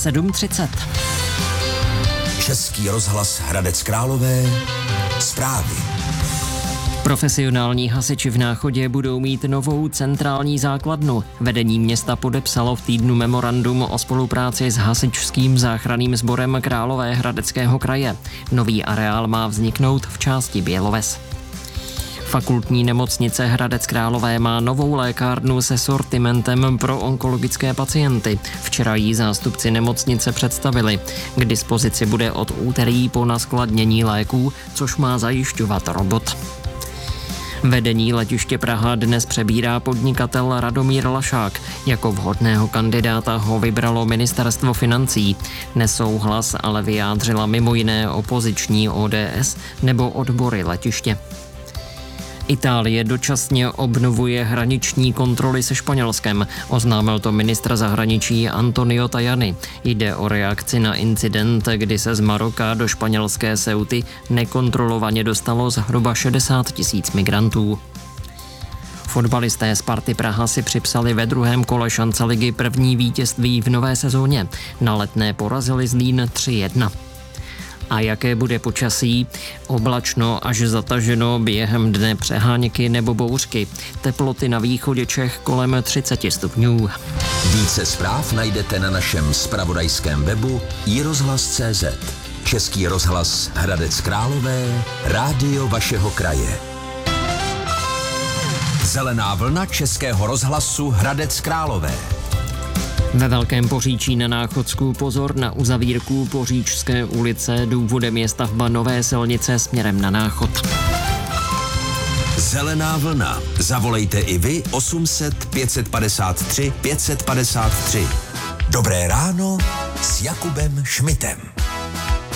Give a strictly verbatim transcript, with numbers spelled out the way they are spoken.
sedm třicet. Český rozhlas Hradec Králové. Zprávy. Profesionální hasiči v Náchodě budou mít novou centrální základnu. Vedení města podepsalo v týdnu memorandum o spolupráci s hasičským záchranným sborem Královéhradeckého kraje. Nový areál má vzniknout v části Běloves. Fakultní nemocnice Hradec Králové má novou lékárnu se sortimentem pro onkologické pacienty. Včera jí zástupci nemocnice představili. K dispozici bude od úterý po naskladnění léků, což má zajišťovat robot. Vedení letiště Praha dnes přebírá podnikatel Radomír Lašák. Jako vhodného kandidáta ho vybralo ministerstvo financí. Nesouhlas ale vyjádřila mimo jiné opoziční O D S nebo odbory letiště. Itálie dočasně obnovuje hraniční kontroly se Španělskem, oznámil to ministr zahraničí Antonio Tajani. Jde o reakci na incident, kdy se z Maroka do španělské Ceuty nekontrolovaně dostalo zhruba šedesát tisíc migrantů. Fotbalisté Sparty Praha si připsali ve druhém kole šance ligy první vítězství v nové sezóně. Na Letné porazili Zlín tři jedna. A jaké bude počasí? Oblačno až zataženo, během dne přeháňky nebo bouřky. Teploty na východě Čech kolem třicet stupňů. Více zpráv najdete na našem zpravodajském webu i rozhlas tečka cé zet. Český rozhlas Hradec Králové, rádio vašeho kraje. Zelená vlna Českého rozhlasu Hradec Králové. Ve Velkém Poříčí na Náchodsku pozor na uzavírku Poříčské ulice. Důvodem je stavba nové silnice směrem na Náchod. Zelená vlna. Zavolejte i vy osm set pět padesát tři pět padesát tři. Dobré ráno s Jakubem Šmitem.